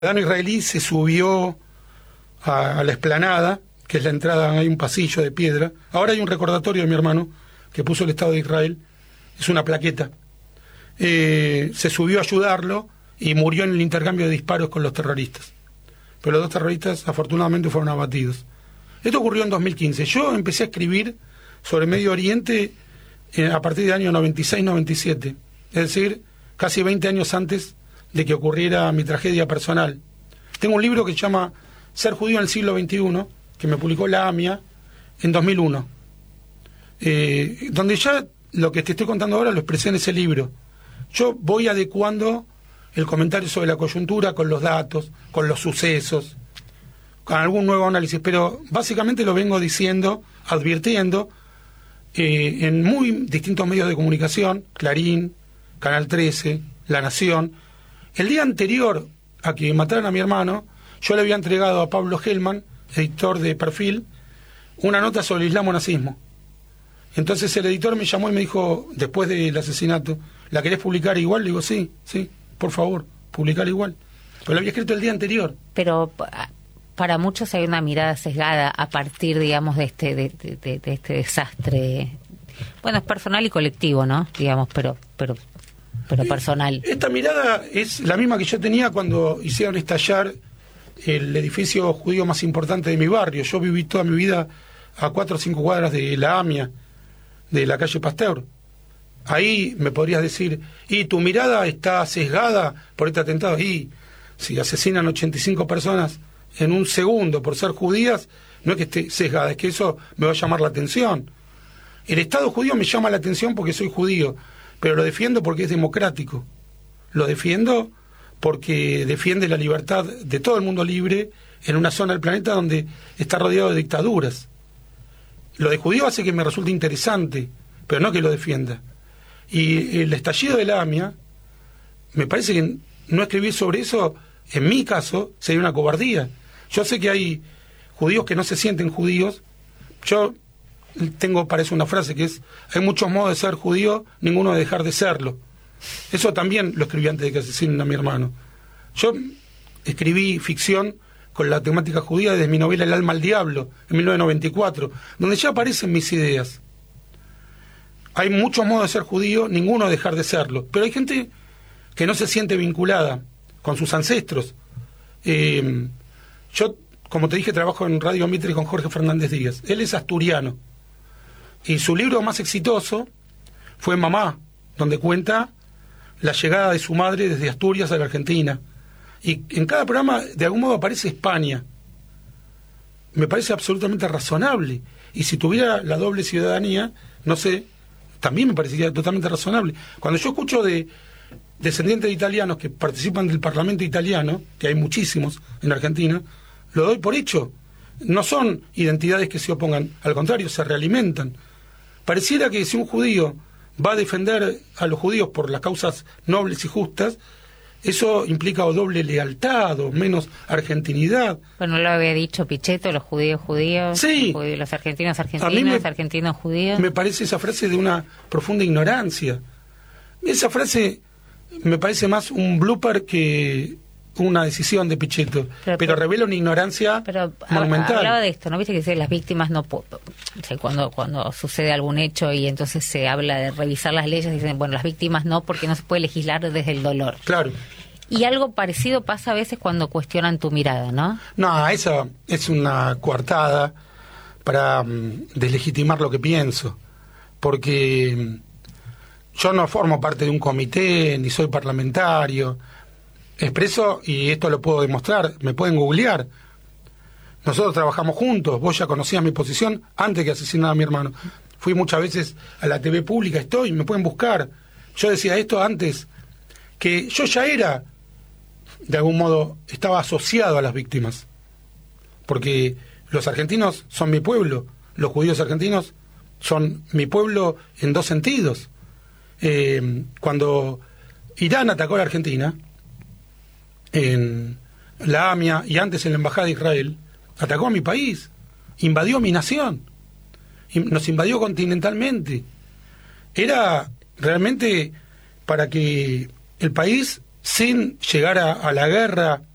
ciudadano israelí se subió a la explanada, que es la entrada, hay un pasillo de piedra. Ahora hay un recordatorio de mi hermano que puso el Estado de Israel, es una plaqueta. Se subió a ayudarlo y murió en el intercambio de disparos con los terroristas. Pero los dos terroristas afortunadamente fueron abatidos. Esto ocurrió en 2015. Yo empecé a escribir sobre Medio Oriente a partir del año 96-97, es decir, casi 20 años antes de que ocurriera mi tragedia personal. Tengo un libro que se llama Ser judío en el siglo XXI, que me publicó la AMIA en 2001, donde ya lo que te estoy contando ahora lo expresé en ese libro. Yo voy adecuando el comentario sobre la coyuntura con los datos, con los sucesos, con algún nuevo análisis, pero básicamente lo vengo diciendo, advirtiendo, en muy distintos medios de comunicación, Clarín, Canal 13, La Nación. El día anterior a que mataran a mi hermano, yo le había entregado a Pablo Hellman, editor de Perfil, una nota sobre el islamo-nazismo. Entonces el editor me llamó y me dijo, después del asesinato, ¿la querés publicar igual? Le digo, sí, por favor, publicar igual. Pero lo había escrito el día anterior. Pero para muchos hay una mirada sesgada a partir, digamos, de este desastre. Bueno, es personal y colectivo, ¿no? Digamos, pero personal. Esta mirada es la misma que yo tenía cuando hicieron estallar el edificio judío más importante de mi barrio. Yo viví toda mi vida a 4 o 5 cuadras de la AMIA, de la calle Pasteur. Ahí me podrías decir, y tu mirada está sesgada por este atentado. Y si asesinan 85 personas en un segundo por ser judías, no es que esté sesgada, es que eso me va a llamar la atención. El Estado judío me llama la atención porque soy judío, pero lo defiendo porque es democrático. Lo defiendo porque defiende la libertad de todo el mundo libre en una zona del planeta donde está rodeado de dictaduras. Lo de judío hace que me resulte interesante, pero no que lo defienda. Y el estallido de la AMIA, me parece que no escribir sobre eso, en mi caso, sería una cobardía. Yo sé que hay judíos que no se sienten judíos. Yo tengo, parece una frase que es, hay muchos modos de ser judío, ninguno de dejar de serlo. Eso también lo escribí antes de que asesinen a mi hermano. Yo escribí ficción con la temática judía desde mi novela El alma al diablo, en 1994, donde ya aparecen mis ideas. Hay muchos modos de ser judío, ninguno de dejar de serlo. Pero hay gente que no se siente vinculada con sus ancestros. Yo, como te dije, trabajo en Radio Mitre con Jorge Fernández Díaz. Él es asturiano. Y su libro más exitoso fue Mamá, donde cuenta la llegada de su madre desde Asturias a la Argentina. Y en cada programa, de algún modo, aparece España. Me parece absolutamente razonable. Y si tuviera la doble ciudadanía, no sé, también me parecería totalmente razonable. Cuando yo escucho de descendientes de italianos que participan del Parlamento italiano, que hay muchísimos en Argentina, lo doy por hecho. No son identidades que se opongan, al contrario, se realimentan. Pareciera que si un judío va a defender a los judíos por las causas nobles y justas, eso implica o doble lealtad o menos argentinidad. Bueno, lo había dicho Pichetto, los judíos, sí. Los argentinos, argentinos, judíos. Me parece esa frase de una profunda ignorancia. Esa frase me parece más un blooper que una decisión de Pichetto, pero revela una ignorancia monumental. Hablaba de esto, ¿no? Viste que dice, las víctimas no... O sea, cuando sucede algún hecho y entonces se habla de revisar las leyes, dicen, bueno, las víctimas no, porque no se puede legislar desde el dolor. Claro. Y algo parecido pasa a veces cuando cuestionan tu mirada, ¿no? No, esa es una coartada para deslegitimar lo que pienso, porque yo no formo parte de un comité, ni soy parlamentario. Expreso, y esto lo puedo demostrar, me pueden googlear. Nosotros trabajamos juntos, vos ya conocías mi posición antes que asesinara a mi hermano. Fui muchas veces a la TV pública, me pueden buscar. Yo decía esto antes, que yo ya era, de algún modo, estaba asociado a las víctimas. Porque los argentinos son mi pueblo, los judíos argentinos son mi pueblo en dos sentidos. Cuando Irán atacó a la Argentina, en la AMIA y antes en la Embajada de Israel, atacó a mi país, invadió mi nación, nos invadió continentalmente. Era realmente para que el país, sin llegar a la guerra